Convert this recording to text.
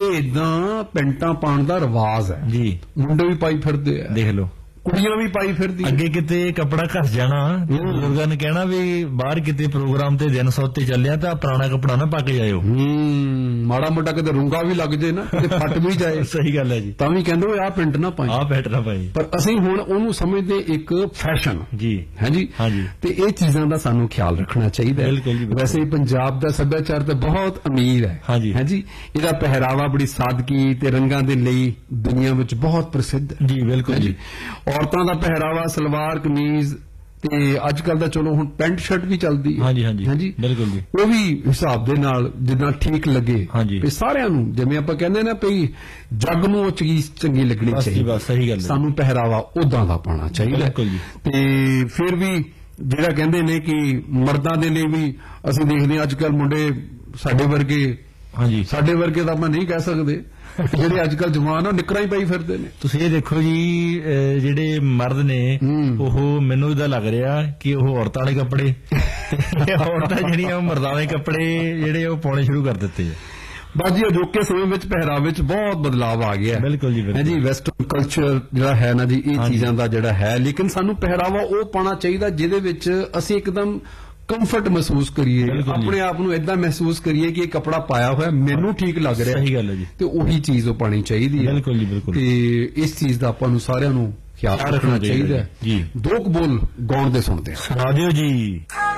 ਇਹ ਇਦਾਂ ਪੈਂਟਾਂ ਪਾਉਣ ਦਾ ਰਿਵਾਜ ਹੈ ਜੀ, ਮੁੰਡੇ ਵੀ ਪਾਈ ਫਿਰਦੇ ਆ, ਦੇਖ ਲਓ ਕੁੜੀਆਂ ਵੀ ਪਾਈ ਫਿਰਦੀ। ਅੱਗੇ ਕਿਤੇ ਕੱਪੜਾ ਘਸ ਜਾਣਾ, ਬਜ਼ੁਰਗਾਂ ਨੇ ਕਹਿਣਾ ਵੀ ਬਾਹਰ ਕਿਤੇ ਪ੍ਰੋਗਰਾਮ ਤੇ ਦਿਨ ਸੌਤੇ ਚੱਲਿਆ ਤਾਂ ਪੁਰਾਣਾ ਕੱਪੜਾ ਨਾ ਪਾ ਕੇ ਜਾਇਓ। ਮਾੜਾ ਮੋਟਾ ਕਿਤੇ ਰੁੰਗਾ ਵੀ ਲੱਗ ਜੇ ਨਾ, ਕਿਤੇ ਫਟ ਵੀ ਜਾਏ, ਸਹੀ ਗੱਲ ਹੈ ਜੀ, ਤਾਂ ਵੀ ਕਹਿੰਦੇ ਆਹ ਪੈਂਟ ਨਾ ਪਾਈ, ਆਹ ਪੈਂਟ ਨਾ ਪਾਈ। ਪਰ ਅਸੀਂ ਹੁਣ ਉਹਨੂੰ ਸਮਝਦੇ ਇੱਕ ਫੈਸ਼ਨ ਜੀ, ਹੈ ਜੀ। ਹਾਂਜੀ, ਤੇ ਇਹ ਚੀਜ਼ਾਂ ਦਾ ਸਾਨੂੰ ਖਿਆਲ ਰੱਖਣਾ ਚਾਹੀਦਾ ਹੈ। ਬਿਲਕੁਲ ਜੀ, ਵੈਸੇ ਪੰਜਾਬ ਦਾ ਸੱਭਿਆਚਾਰ ਤਾਂ ਬਹੁਤ ਅਮੀਰ ਹੈ। ਹਾਂਜੀ, ਹੈ ਜੀ। ਇਹਦਾ ਪਹਿਰਾਵਾ ਬੜੀ ਸਾਦਗੀ ਤੇ ਰੰਗਾਂ ਦੇ ਲਈ ਦੁਨੀਆ ਵਿੱਚ ਬਹੁਤ ਪ੍ਰਸਿੱਧ ਹੈ ਜੀ, ਬਿਲਕੁਲ ਜੀ। ਔਰਤਾਂ ਦਾ ਪਹਿਰਾਵਾ ਸਲਵਾਰ ਕਮੀਜ਼ ਤੇ ਅੱਜ ਕੱਲ ਦਾ ਚਲੋ ਹੁਣ ਪੈਂਟ ਸ਼ਰਟ ਵੀ ਚੱਲਦੀ ਹੈ। ਹਾਂਜੀ ਹਾਂਜੀ ਹਾਂਜੀ, ਬਿਲਕੁਲ ਜੀ। ਉਹ ਵੀ ਹਿਸਾਬ ਦੇ ਨਾਲ ਜਿੱਦਾਂ ਠੀਕ ਲੱਗੇ ਵੀ ਸਾਰਿਆਂ ਨੂੰ, ਜਿਵੇਂ ਆਪਾਂ ਕਹਿੰਦੇ ਨਾ ਵੀ ਜੱਗ ਨੂੰ ਉਹ ਚੀਜ਼ ਚੰਗੀ ਲੱਗਣੀ ਚਾਹੀਦੀ, ਬਸ ਸਹੀ ਗੱਲ। ਸਾਨੂੰ ਪਹਿਰਾਵਾ ਉਦਾਂ ਦਾ ਪਾਉਣਾ ਚਾਹੀਦਾ। ਤੇ ਫਿਰ ਵੀ ਜਿਹੜਾ ਕਹਿੰਦੇ ਨੇ ਕਿ ਮਰਦਾਂ ਦੇ ਲਈ ਵੀ ਅਸੀਂ ਦੇਖਦੇ ਹਾਂ ਅੱਜ ਕੱਲ ਮੁੰਡੇ ਸਾਡੇ ਵਰਗੇ, ਹਾਂਜੀ ਸਾਡੇ ਵਰਗੇ ਤਾਂ ਆਪਾਂ ਨਹੀਂ ਕਹਿ ਸਕਦੇ, ਜਿਹੜੇ ਅੱਜ ਕੱਲ ਜਵਾਨ ਆ ਨਿੱਕਰਾਂ ਹੀ ਪਾਈ ਫਿਰਦੇ ਨੇ। ਤੁਸੀਂ ਇਹ ਦੇਖੋ ਜੀ, ਜਿਹੜੇ ਮਰਦ ਨੇ ਉਹ ਮੈਨੂੰ ਇਹਦਾ ਲੱਗ ਰਿਹਾ ਕਿ ਉਹ ਔਰਤਾਂ ਵਾਲੇ ਕੱਪੜੇ, ਔਰਤਾਂ ਜਿਹੜੀਆਂ ਉਹ ਮਰਦਾਂ ਦੇ ਕੱਪੜੇ ਜਿਹੜੇ ਉਹ ਪਾਉਣੇ ਸ਼ੁਰੂ ਕਰ ਦਿੱਤੇ ਆ। ਬਸ ਜੀ ਅਜੋਕੇ ਸਮੇਂ ਵਿੱਚ ਪਹਿਰਾਵੇ ਵਿੱਚ ਬਹੁਤ ਬਦਲਾਵ ਆ ਗਿਆ। ਬਿਲਕੁਲ ਜੀ, ਹੈ ਜੀ। ਵੈਸਟਰਨ ਕਲਚਰ ਜਿਹੜਾ ਹੈ ਨਾ ਜੀ, ਇਹ ਚੀਜ਼ਾਂ ਦਾ ਜਿਹੜਾ ਹੈ, ਲੇਕਿਨ ਸਾਨੂੰ ਪਹਿਰਾਵਾ ਉਹ ਪਾਉਣਾ ਚਾਹੀਦਾ ਜਿਹਦੇ ਵਿੱਚ ਅਸੀਂ ਇੱਕਦਮ ਕੰਫਰਟ ਮਹਿਸੂਸ ਕਰੀਏ, ਆਪਣੇ ਆਪ ਨੂੰ ਏਦਾਂ ਮਹਿਸੂਸ ਕਰੀਏ ਕਿ ਇਹ ਕੱਪੜਾ ਪਾਇਆ ਹੋਇਆ ਮੈਨੂੰ ਠੀਕ ਲੱਗ ਰਿਹਾ। ਸਹੀ ਗੱਲ ਹੈ ਜੀ। ਤੇ ਉਹੀ ਚੀਜ਼ ਉਹ ਪਾਣੀ ਚਾਹੀਦੀ ਹੈ। ਬਿਲਕੁਲ ਜੀ, ਬਿਲਕੁਲ। ਤੇ ਇਸ ਚੀਜ਼ ਦਾ ਆਪਾਂ ਨੂੰ ਸਾਰਿਆਂ ਨੂੰ ਖਿਆਲ ਰੱਖਣਾ ਚਾਹੀਦਾ ਜੀ। ਦੋ ਕੁ ਬੋਲ ਗਾਉਣ ਦੇ ਸੁਣਦੇ ਆ, ਸੁਣਾ ਦਿਓ ਜੀ।